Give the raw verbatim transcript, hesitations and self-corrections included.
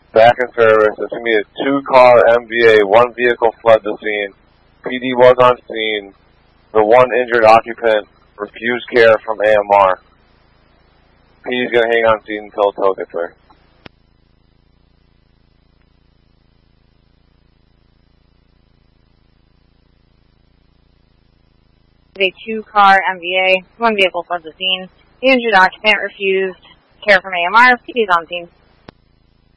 back in service. It's going to be a two-car M V A, one vehicle fled the scene. P D was on scene. The one injured occupant refused care from A M R. P D's going to hang on scene until tow gets there. A two-car M V A, one vehicle fled the scene. The injured occupant refused care from A M R. P D's on scene.